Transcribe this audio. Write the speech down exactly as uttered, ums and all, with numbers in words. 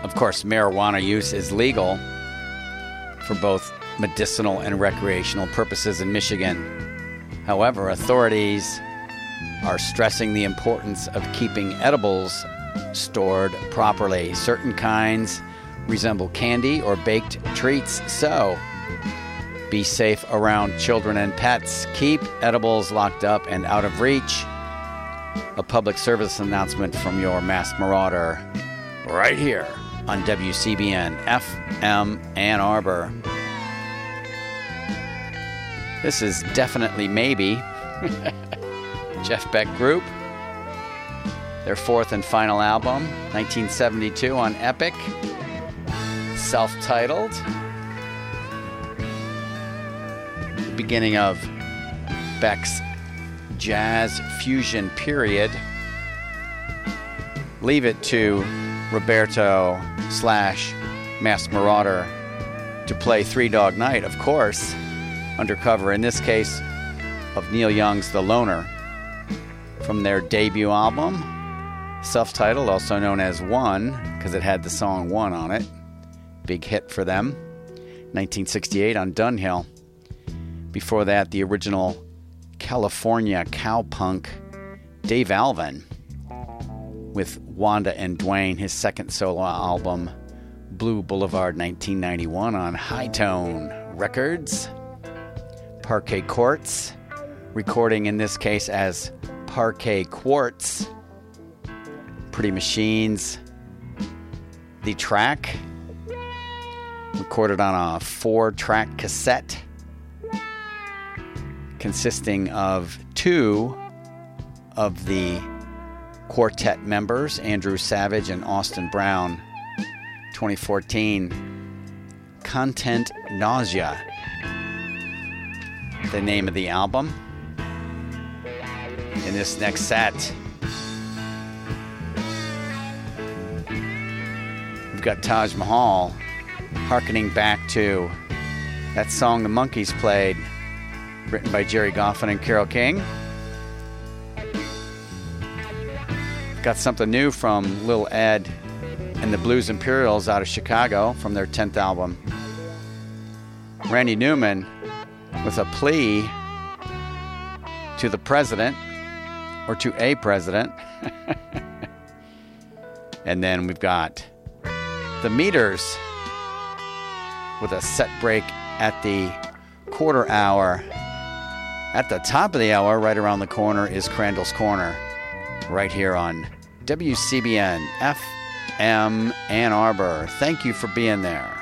Of course, marijuana use is legal for both medicinal and recreational purposes in Michigan. However, authorities are stressing the importance of keeping edibles stored properly. Certain kinds resemble candy or baked treats, so be safe around children and pets. Keep edibles locked up and out of reach. A public service announcement from your Mass Marauder right here on W C B N F M Ann Arbor. This is Definitely Maybe. Jeff Beck Group. Their fourth and final album, nineteen seventy-two on Epic. Self-titled. The beginning of Beck's jazz fusion period. Leave it to Roberto slash Mass Marauder to play Three Dog Night, of course, undercover, in this case, of Neil Young's The Loner, from their debut album, self-titled, also known as One, because it had the song One on it. Big hit for them. nineteen sixty-eight on Dunhill. Before that, the original California cowpunk Dave Alvin with Wanda and Dwayne, his second solo album, Blue Boulevard, nineteen ninety-one on High Tone Records. Parquet Courts, recording in this case as Parquet Quartz. Pretty Machines. The track, recorded on a four-track cassette, consisting of two of the quartet members, Andrew Savage and Austin Brown. twenty fourteen, Content Nausea, the name of the album. In this next set, we've got Taj Mahal, hearkening back to that song the Monkees played, written by Jerry Goffin and Carole King. Got something new from Lil Ed and the Blues Imperials out of Chicago from their tenth album. Randy Newman with a plea to the president, or to a president. And then we've got the Meters with a set break at the quarter hour. At the top of the hour, right around the corner, is Crandall's Corner, right here on W C B N F M Ann Arbor. Thank you for being there.